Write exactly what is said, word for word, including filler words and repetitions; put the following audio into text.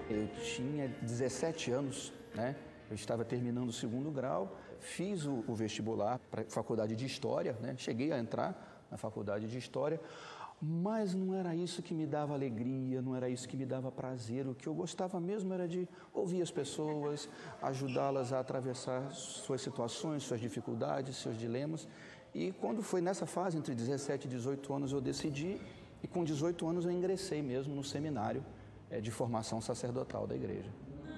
Eu tinha dezessete anos, né? Eu estava terminando o segundo grau, fiz o, o vestibular para a faculdade de História, né? Cheguei a entrar na faculdade de História, mas não era isso que me dava alegria, não era isso que me dava prazer. O que eu gostava mesmo era de ouvir as pessoas, ajudá-las a atravessar suas situações, suas dificuldades, seus dilemas. E quando foi nessa fase, entre dezessete e dezoito anos, eu decidi, e com dezoito anos eu ingressei mesmo no seminário é, de formação sacerdotal da igreja.